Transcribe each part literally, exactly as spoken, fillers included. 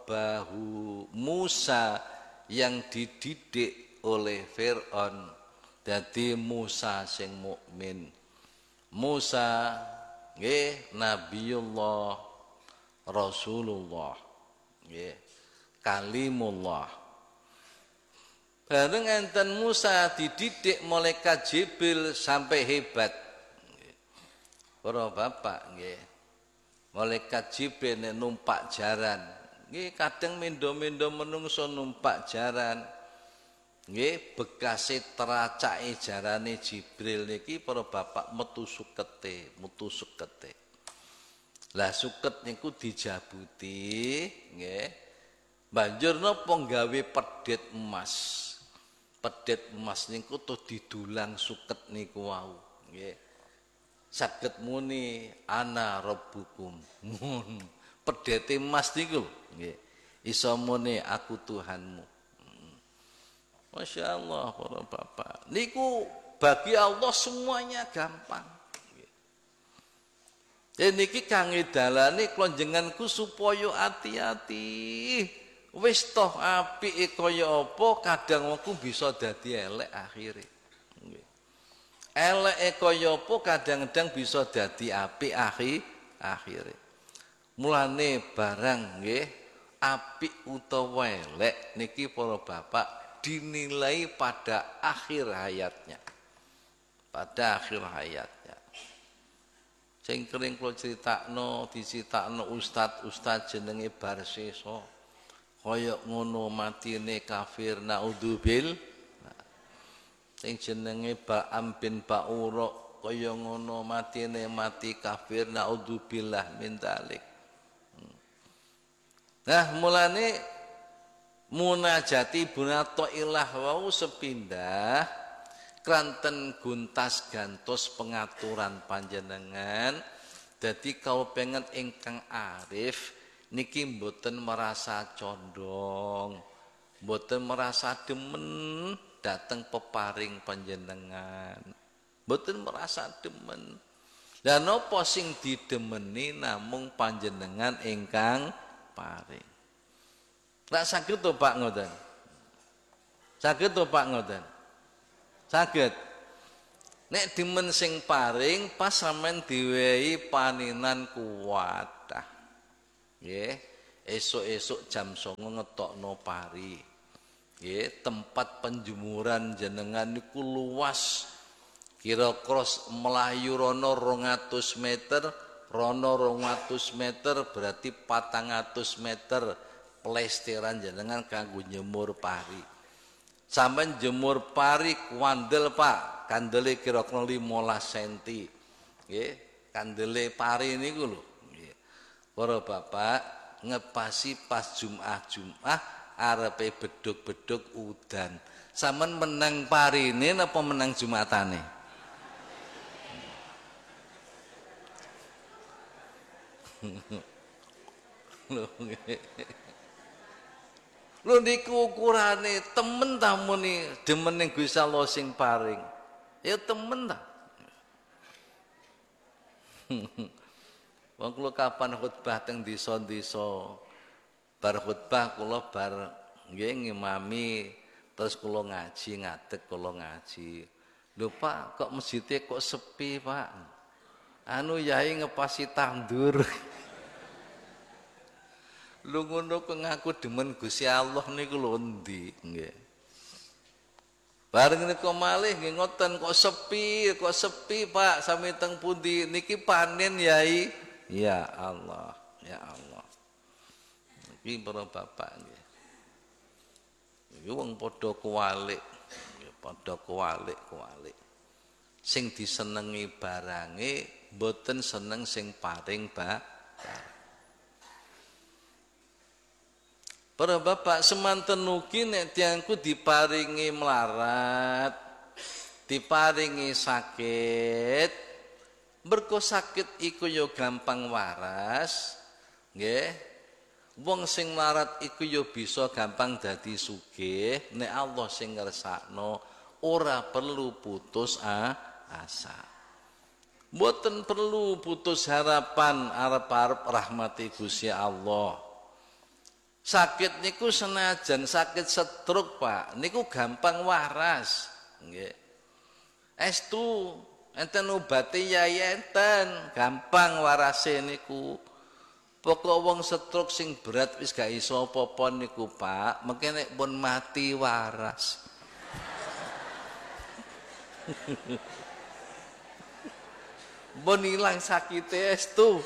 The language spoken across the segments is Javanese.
Rabbahu, Musa yang dididik oleh Fir'aun dadi Musa sing mukmin. Musa nggih Nabiullah Rasulullah nggih kalimullah. Bareng enten Musa dididik malaikat Jibril sampai hebat. Para bapak nggih. Malaikat Jibril nek numpak jaran, nggih kadang mendo-mendo menungso numpak jaran. Nggih bekase teracake jarane Jibril niki para bapak metu sukete, metu sukete. Lah suket niku dijabuti, nggih. Banjur napa gawe pedet emas. Pedet emas niku tuh didulang suket niku wau, nggih. Saged muni ana rabbukum. Pedete emas niku nggih. Iso muni aku Tuhanmu. Masya Allah para bapak. Niku bagi Allah semuanya gampang. Dan niki kangge dalane klonjenganku supaya hati-hati. Wis toh apike kaya apa kadang wongku bisa dadi elek akhire. Nggih. Eleke kaya apa kadang-kadang bisa dadi apik akhir akhire. Mulane barang nggih apik utawa elek niki para bapak dinilai pada akhir hayatnya. Pada akhir hayatnya. Sing kering kula critakno dicitakno ustad-ustad jenenge Barsesa. Kaya ngono matine kafir naudzubil. Sing jenenge Ba'am bin Ba'ura kaya ngono matine mati kafir naudzubillah min dzalik. Nah, mulane munajati bunatailah wau sepindah kranten guntas gantos pengaturan panjenengan. Dadi kalau pengen ingkang arif niki mboten merasa condong, mboten merasa demen dateng peparing panjenengan, mboten merasa demen. Lah napa sing didemeni namung panjenengan ingkang paring. Lah saged to Pak ngoten? Saged to Pak ngoten? Saged. Nek demen sing paring pas sampean diwehi paninan kuwat. Nggih, esuk-esuk jam songo ngetokno pari. Nggih, tempat penjemuran jenengan niku luas. Kira-kira melayu rono rong atus meter, rono rong atus meter berarti patang atus meter plesteran jenengan kanggo nyemur pari. Sampeyan jemur pari kuandel Pak, kandele kira-kira limolas senti. Nggih, kandele pari niku lho. Nggih. Para bapak ngepasi pas Jumat-Jumat arepe beduk-beduk udan. Sampeyan menang parine napa menang Jumatane? Lho nggih. Lho niku ukurane temen ta muni demen ning Gusti Allah sing paring. Ya temen ta. Wong kula kapan khutbah teng desa-desa bar khutbah kula bar nggih ngimami terus kula ngaji ngadeg kula ngaji. Lho Pak, kok masjidnya kok sepi Pak? Anu yai ngepasi tandur. Lu ngono kok ngaku demen Gusti Allah niku lho endi nggih. Bareng niku malih nggih ngoten kok sepi, kok sepi Pak sami teng pundi niki panen yai. Ya Allah, ya Allah. Iki para bapak nggih. Iki wong padha kuwalik, nggih padha kuwalik-kuwalik. Sing disenengi barange mboten seneng sing paring Pak. Para bapak semanten ugi nek tiyangku diparingi melarat, diparingi sakit, mergo sakit iku ya gampang waras, nggih. Wong sing melarat iku ya bisa gampang dadi sugih nek Allah sing ngersakno, ora perlu putus asa. Mboten perlu putus harapan arep-arep rahmati Gusti Allah. Sakit niku senajan sakit stroke, Pak, niku gampang waras. Nggih. Estu enten obate yai enten, gampang warase niku. Pokok wong stroke sing berat wis gak iso apa-apa niku, Pak, mengke nek pun mati waras. Pun ilang sakite estu.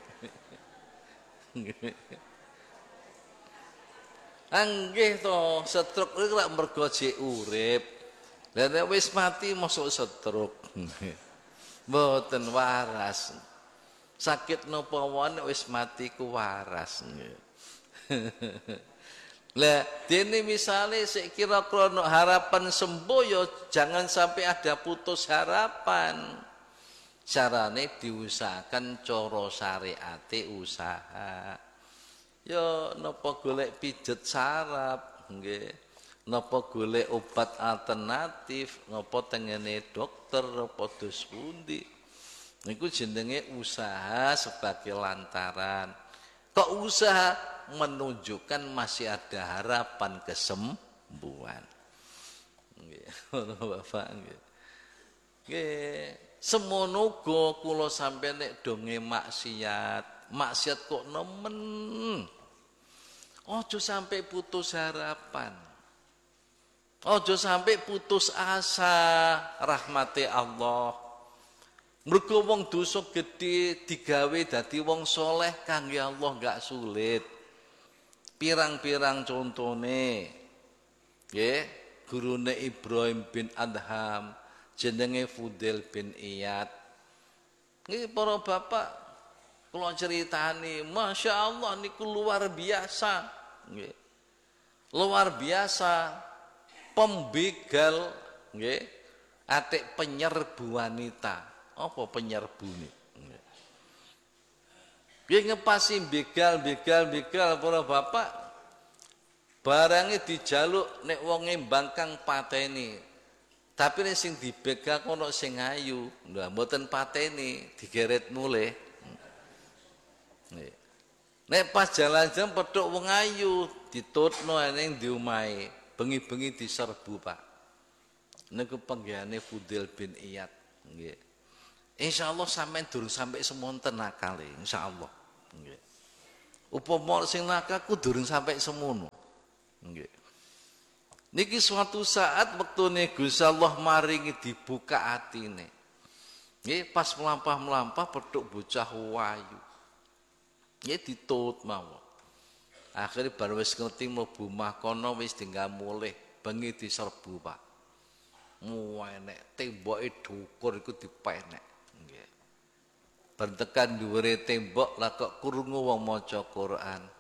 Anggih to, stroke niku lak mergo jek urip. Lah nek wis mati mosok stroke. Mboten waras. Sakit napa wae nek wis mati ku waras. Lah dene misale sik kira krono harapan sembuh ya jangan sampai ada putus harapan. Carane diusahakan cara syariate usaha. Ya napa golek pijet saraf nggih, napa golek obat alternatif, napa tengene dokter apa dos pundi. Niku jenenge usaha sebagai lantaran. Kok usaha menunjukkan masih ada harapan kesembuhan. Nggih, ngono Bapak nggih. Nggih, semono uga kula sampeyan nek donge maksiat, maksiat kok nemen. Ojo sampai putus harapan. Ojo sampai putus asa rahmati Allah. Mergo wong dosa gedhe digawe dadi wong soleh kangge Allah gak sulit. Pirang-pirang contone. Nggih, gurune Ibrahim bin Adham, jenenge Fudail bin Iyad. Nggih para bapak, kula ceritani, Masya Allah niku luar biasa. Nggih. Luar biasa pembegal nggih, atik penyerbu wanita. Apa penyerbune? Nggih. Piye ngepasi begal, begal, begal para bapak. Barange dijaluk nek wonge mbangkang pateni. Tapi nek sing dibegal kono sing ayu, lha mboten pateni, digeret mulih. Nggih. Nek pas jalan-jalan petuk wong ayu ditutno ning ndi omahe, bengi-bengi diserbu, Pak. Niku penggihane Fudail bin Iyad, nggih. Insyaallah sampean durung sampai semonten akale, insyaallah. Nggih. Upama sing nakal ku durung sampai semono. Nggih. Niki suatu saat wektune Gusti Allah maringi dibuka atine. Nggih, pas melampah-melampah petuk bocah wayu. Ya ditut mawon. Akhire bar wis ngerti mlebu omah kono wis tinggal mulih, bengi diserbu, Pak. Muenek temboke dukur iku dipenek. Nggih. Bar tekan dhuwure tembok lah kok krungu wong maca Quran.